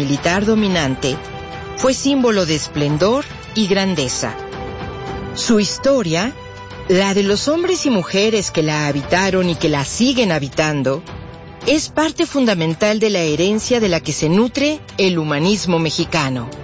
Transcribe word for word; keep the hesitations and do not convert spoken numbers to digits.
militar dominante, fue símbolo de esplendor y grandeza. Su historia, la de los hombres y mujeres que la habitaron y que la siguen habitando, es parte fundamental de la herencia de la que se nutre el humanismo mexicano.